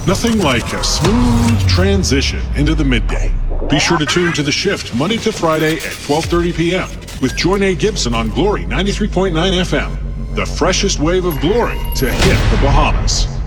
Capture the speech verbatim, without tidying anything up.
Nothing like a smooth transition into the midday. Be sure to tune to The Shift Monday to Friday at twelve thirty p.m. with Joy Nate Gibson on Glory ninety-three point nine F M. The freshest wave of glory to hit the Bahamas.